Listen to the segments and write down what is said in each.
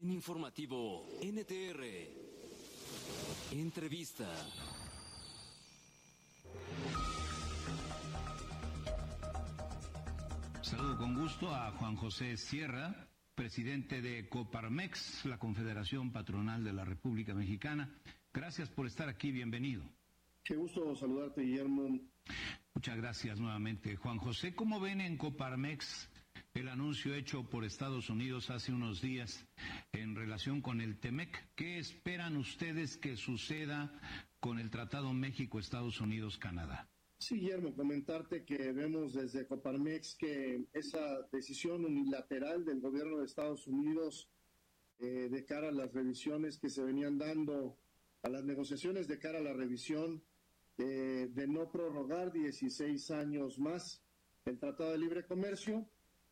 Informativo NTR. Entrevista. Saludo con gusto a Juan José Sierra, presidente de Coparmex, la Confederación Patronal de la República Mexicana. Gracias por estar aquí, bienvenido. Qué gusto saludarte, Guillermo. Muchas gracias nuevamente. Juan José, ¿cómo ven en Coparmex el anuncio hecho por Estados Unidos hace unos días en relación con el TEMEC? ¿Qué esperan ustedes que suceda con el Tratado México-Estados Unidos-Canadá? Sí, Guillermo, comentarte que vemos desde Coparmex que esa decisión unilateral del gobierno de Estados Unidos de cara a las revisiones que se venían dando, a las negociaciones de cara a la revisión de no prorrogar 16 años más el Tratado de Libre Comercio,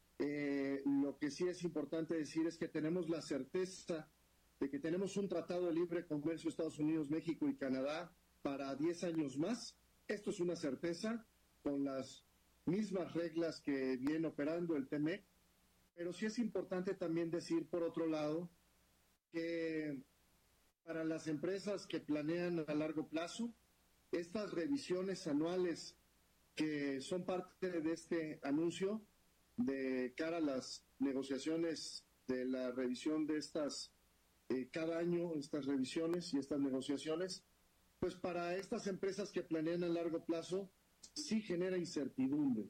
lo que sí es importante decir es que tenemos la certeza de que tenemos un Tratado de Libre Comercio Estados Unidos, México y Canadá para 10 años más. Esto es una certeza, con las mismas reglas que viene operando el TEMEC, pero sí es importante también decir, por otro lado, que para las empresas que planean a largo plazo, estas revisiones anuales que son parte de este anuncio de cara a las negociaciones de la revisión de estas, cada año, estas revisiones y estas negociaciones, pues para estas empresas que planean a largo plazo sí genera incertidumbre.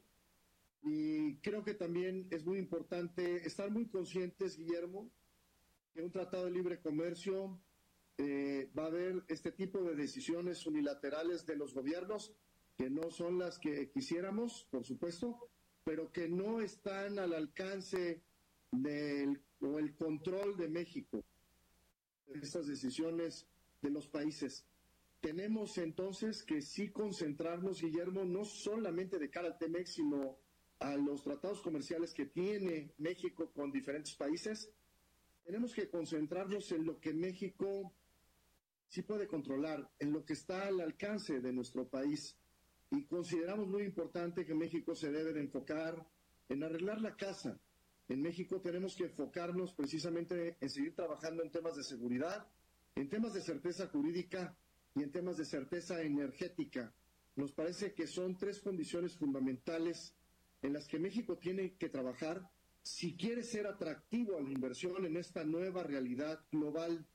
Y creo que también es muy importante estar muy conscientes, Guillermo, que un tratado de libre comercio va a haber este tipo de decisiones unilaterales de los gobiernos que no son las que quisiéramos, por supuesto, pero que no están al alcance o el control de México, de estas decisiones de los países. Tenemos entonces que sí concentrarnos, Guillermo, no solamente de cara al TEMEC, sino a los tratados comerciales que tiene México con diferentes países. Tenemos que concentrarnos en lo que México sí puede controlar, en lo que está al alcance de nuestro país. Y consideramos muy importante que México se debe de enfocar en arreglar la casa. En México tenemos que enfocarnos precisamente en seguir trabajando en temas de seguridad, en temas de certeza jurídica y en temas de certeza energética. Nos parece que son tres condiciones fundamentales en las que México tiene que trabajar si quiere ser atractivo a la inversión en esta nueva realidad global.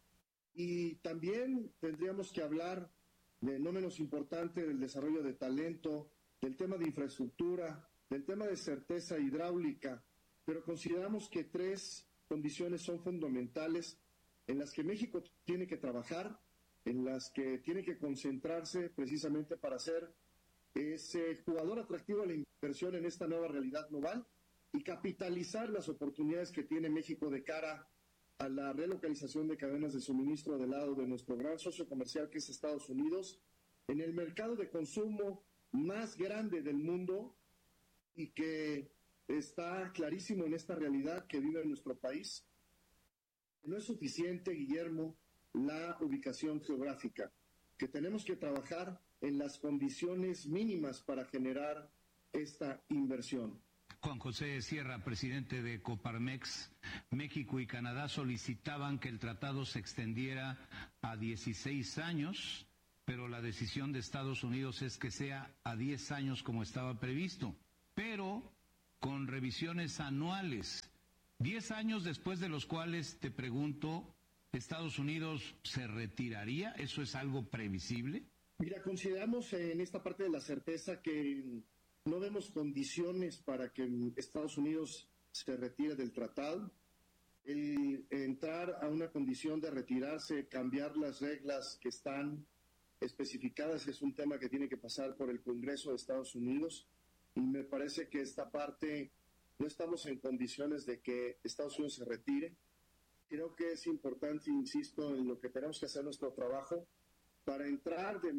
Y también tendríamos que hablar de no menos importante del desarrollo de talento, del tema de infraestructura, del tema de certeza hidráulica, pero consideramos que tres condiciones son fundamentales en las que México tiene que trabajar, en las que tiene que concentrarse precisamente para ser ese jugador atractivo a la inversión en esta nueva realidad global y capitalizar las oportunidades que tiene México de cara a la relocalización de cadenas de suministro del lado de nuestro gran socio comercial que es Estados Unidos, en el mercado de consumo más grande del mundo y que está clarísimo en esta realidad que vive nuestro país. No es suficiente, Guillermo, la ubicación geográfica, que tenemos que trabajar en las condiciones mínimas para generar esta inversión. Juan José Sierra, presidente de Coparmex, México y Canadá solicitaban que el tratado se extendiera a 16 años, pero la decisión de Estados Unidos es que sea a 10 años como estaba previsto, pero con revisiones anuales. 10 años después de los cuales, te pregunto, ¿Estados Unidos se retiraría? ¿Eso es algo previsible? Mira, consideramos en esta parte de la certeza que no vemos condiciones para que Estados Unidos se retire del tratado. El entrar a una condición de retirarse, cambiar las reglas que están especificadas, es un tema que tiene que pasar por el Congreso de Estados Unidos. Y me parece que esta parte no estamos en condiciones de que Estados Unidos se retire. Creo que es importante, insisto, en lo que tenemos que hacer nuestro trabajo para entrar en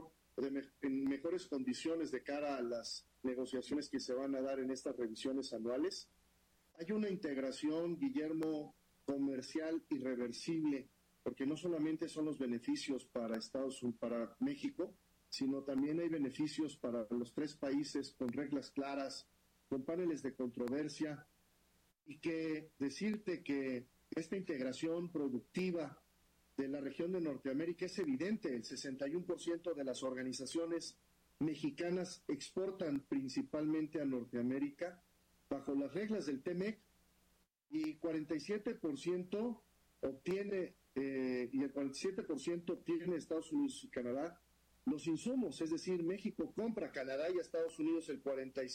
mejores condiciones de cara a las negociaciones que se van a dar en estas revisiones anuales. Hay una integración, Guillermo, comercial irreversible, porque no solamente son los beneficios para para México, sino también hay beneficios para los tres países con reglas claras, con paneles de controversia, y que decirte que esta integración productiva de la región de Norteamérica es evidente. El 61% de las organizaciones mexicanas exportan principalmente a Norteamérica bajo las reglas del TEMEC, y 47% obtiene y el 47% obtiene Estados Unidos y Canadá los insumos, es decir, México compra a Canadá y a Estados Unidos el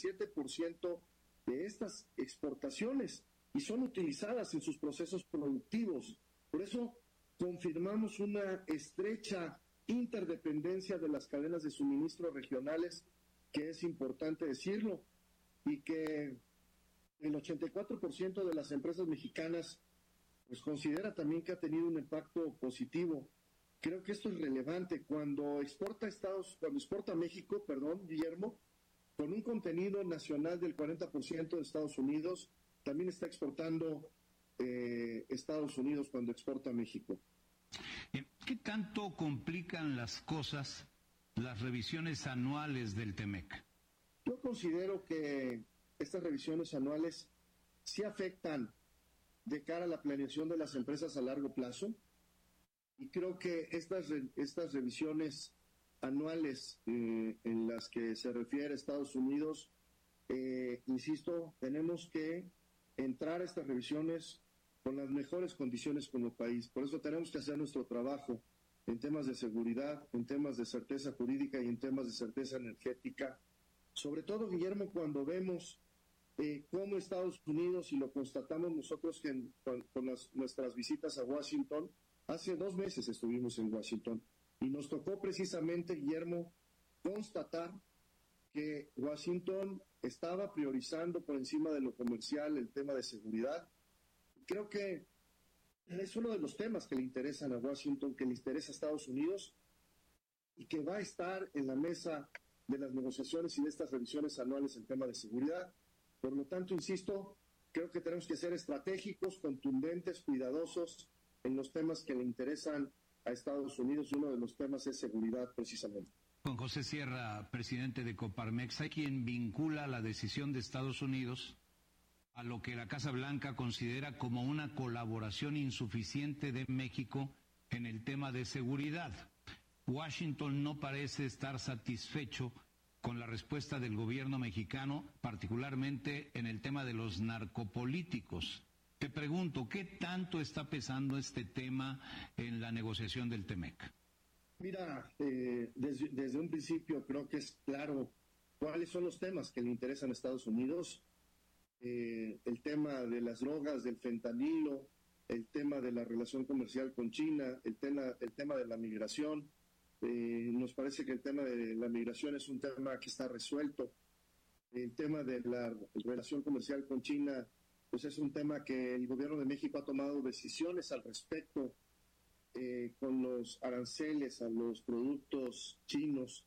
47% de estas exportaciones y son utilizadas en sus procesos productivos. Por eso confirmamos una estrecha interdependencia de las cadenas de suministro regionales, que es importante decirlo, y que el 84% de las empresas mexicanas pues considera también que ha tenido un impacto positivo. Creo que esto es relevante. Cuando exporta México, Guillermo, con un contenido nacional del 40% de Estados Unidos, también está exportando Estados Unidos cuando exporta a México. ¿Qué tanto complican las cosas las revisiones anuales del TEMEC? Yo considero que estas revisiones anuales sí afectan de cara a la planeación de las empresas a largo plazo, y creo que estas revisiones anuales en las que se refiere a Estados Unidos, insisto, tenemos que entrar a estas revisiones con las mejores condiciones como país. Por eso tenemos que hacer nuestro trabajo en temas de seguridad, en temas de certeza jurídica y en temas de certeza energética. Sobre todo, Guillermo, cuando vemos cómo Estados Unidos, y lo constatamos nosotros con nuestras visitas a Washington, hace 2 meses estuvimos en Washington, y nos tocó precisamente, Guillermo, constatar que Washington estaba priorizando por encima de lo comercial el tema de seguridad. Creo que es uno de los temas que le interesan a Washington, que le interesa a Estados Unidos, y que va a estar en la mesa de las negociaciones y de estas revisiones anuales en tema de seguridad. Por lo tanto, insisto, creo que tenemos que ser estratégicos, contundentes, cuidadosos en los temas que le interesan a Estados Unidos, y uno de los temas es seguridad precisamente. Juan José Sierra, presidente de Coparmex, hay quien vincula la decisión de Estados Unidos a lo que la Casa Blanca considera como una colaboración insuficiente de México en el tema de seguridad. Washington no parece estar satisfecho con la respuesta del gobierno mexicano, particularmente en el tema de los narcopolíticos. Te pregunto, ¿qué tanto está pesando este tema en la negociación del TEMEC? Mira, desde un principio creo que es claro cuáles son los temas que le interesan a Estados Unidos. El tema de las drogas, del fentanilo, el tema de la relación comercial con China, el tema de la migración. Nos parece que el tema de la migración es un tema que está resuelto. El tema de la relación comercial con China, pues es un tema que el gobierno de México ha tomado decisiones al respecto, con los aranceles a los productos chinos,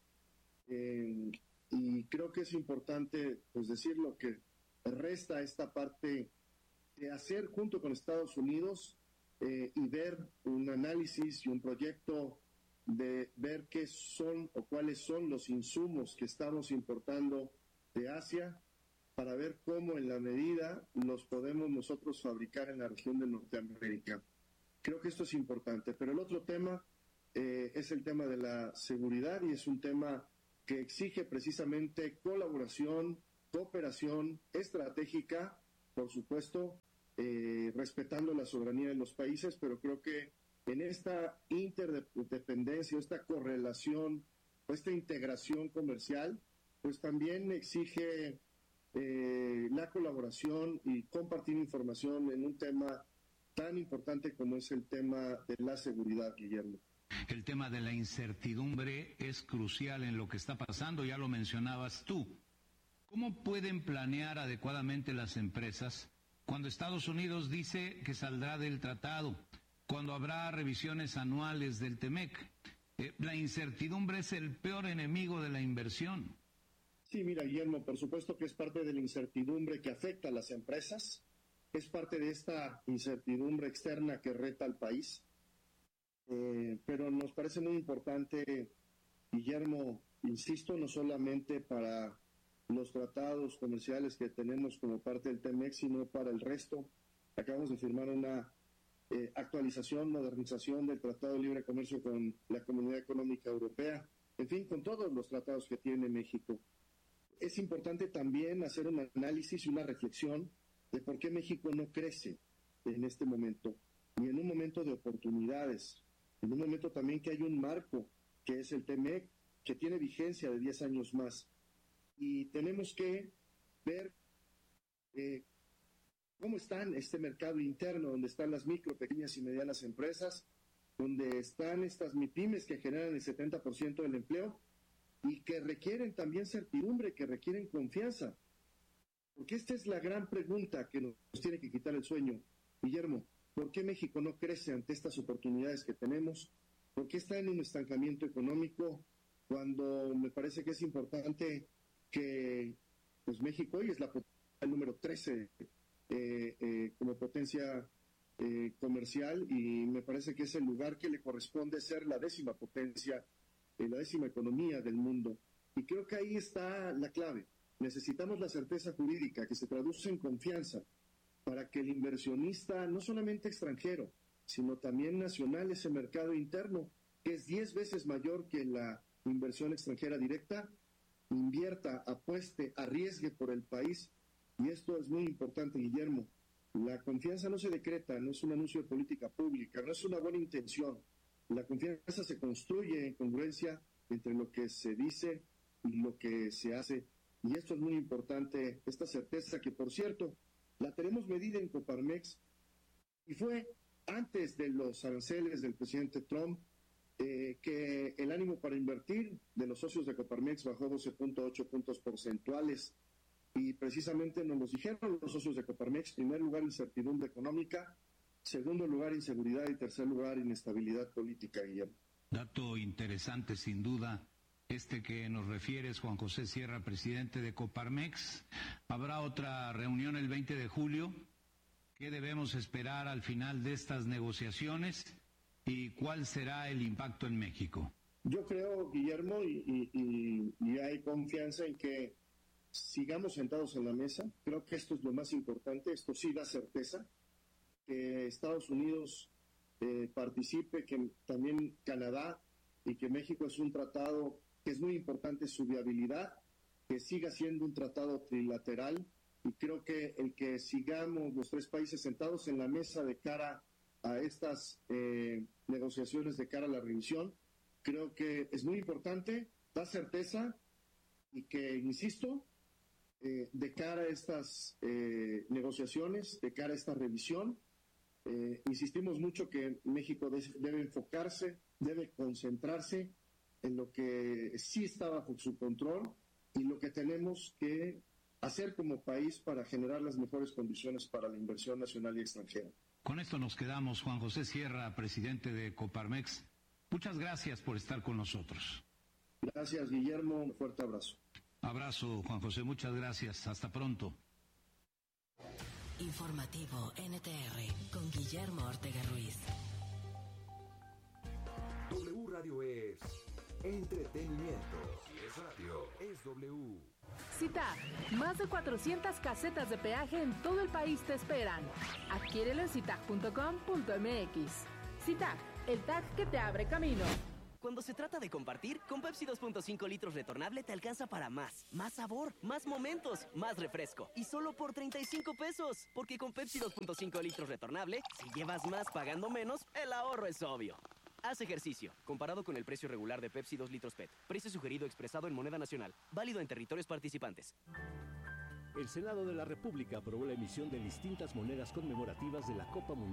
y creo que es importante pues decirlo, que resta esta parte de hacer junto con Estados Unidos y ver un análisis y un proyecto de ver qué son o cuáles son los insumos que estamos importando de Asia, para ver cómo en la medida los podemos nosotros fabricar en la región de Norteamérica. Creo que esto es importante, pero el otro tema es el tema de la seguridad, y es un tema que exige precisamente colaboración, cooperación estratégica, por supuesto, respetando la soberanía de los países, pero creo que en esta interdependencia, esta correlación, esta integración comercial, pues también exige la colaboración y compartir información en un tema tan importante como es el tema de la seguridad, Guillermo. El tema de la incertidumbre es crucial en lo que está pasando, ya lo mencionabas tú. ¿Cómo pueden planear adecuadamente las empresas cuando Estados Unidos dice que saldrá del tratado, cuando habrá revisiones anuales del TEMEC? La incertidumbre es el peor enemigo de la inversión. Sí, mira, Guillermo, por supuesto que es parte de la incertidumbre que afecta a las empresas, es parte de esta incertidumbre externa que reta al país, pero nos parece muy importante, Guillermo, insisto, no solamente para los tratados comerciales que tenemos como parte del TEMEC, sino para el resto. Acabamos de firmar una actualización, modernización del Tratado de Libre Comercio con la Comunidad Económica Europea, en fin, con todos los tratados que tiene México. Es importante también hacer un análisis y una reflexión de por qué México no crece en este momento, y en un momento de oportunidades, en un momento también que hay un marco, que es el TEMEC, que tiene vigencia de 10 años más. Y tenemos que ver cómo está este mercado interno, donde están las micro, pequeñas y medianas empresas, donde están estas MIPYMES que generan el 70% del empleo y que requieren también certidumbre, que requieren confianza. Porque esta es la gran pregunta que nos tiene que quitar el sueño. Guillermo, ¿por qué México no crece ante estas oportunidades que tenemos? ¿Por qué está en un estancamiento económico cuando me parece que es importante que pues México hoy es el número 13 como potencia comercial, y me parece que es el lugar que le corresponde ser la 10ª potencia, la 10ª economía del mundo? Y creo que ahí está la clave. Necesitamos la certeza jurídica que se traduce en confianza para que el inversionista, no solamente extranjero, sino también nacional, ese mercado interno, que es 10 veces mayor que la inversión extranjera directa, invierta, apueste, arriesgue por el país. Y esto es muy importante, Guillermo. La confianza no se decreta, no es un anuncio de política pública, no es una buena intención. La confianza se construye en congruencia entre lo que se dice y lo que se hace. Y esto es muy importante, esta certeza que, por cierto, la tenemos medida en Coparmex, y fue antes de los aranceles del presidente Trump que el ánimo para invertir de los socios de Coparmex bajó 12.8 puntos porcentuales. Y precisamente nos lo dijeron los socios de Coparmex: primer lugar, incertidumbre económica; segundo lugar, inseguridad; y tercer lugar, inestabilidad política, Guillermo. Dato interesante, sin duda, este que nos refieres, Juan José Sierra, presidente de Coparmex. Habrá otra reunión el 20 de julio. ¿Qué debemos esperar al final de estas negociaciones y cuál será el impacto en México? Yo creo, Guillermo, y hay confianza en que sigamos sentados en la mesa. Creo que esto es lo más importante. Esto sí da certeza que Estados Unidos participe, que también Canadá, y que México es un tratado que es muy importante su viabilidad, que siga siendo un tratado trilateral. Y creo que el que sigamos los 3 países sentados en la mesa de cara a estas negociaciones, de cara a la revisión, creo que es muy importante, da certeza, y que, insisto, de cara a estas negociaciones, de cara a esta revisión, insistimos mucho que México debe enfocarse, debe concentrarse en lo que sí está bajo su control y lo que tenemos que hacer como país para generar las mejores condiciones para la inversión nacional y extranjera. Con esto nos quedamos. Juan José Sierra, presidente de Coparmex, muchas gracias por estar con nosotros. Gracias, Guillermo. Un fuerte abrazo. Abrazo, Juan José, muchas gracias. Hasta pronto. Informativo NTR con Guillermo Ortega Ruiz. W Radio es entretenimiento. Si es radio, es W. CITAG, más de 400 casetas de peaje en todo el país te esperan. Adquiérelo en citag.com.mx. CITAG, el tag que te abre camino. Cuando se trata de compartir, con Pepsi 2.5 litros retornable te alcanza para más. Más sabor, más momentos, más refresco. Y solo por 35 pesos. Porque con Pepsi 2.5 litros retornable, si llevas más pagando menos, el ahorro es obvio. Haz ejercicio. Comparado con el precio regular de Pepsi 2 litros PET. Precio sugerido expresado en moneda nacional. Válido en territorios participantes. El Senado de la República aprobó la emisión de distintas monedas conmemorativas de la Copa Mundial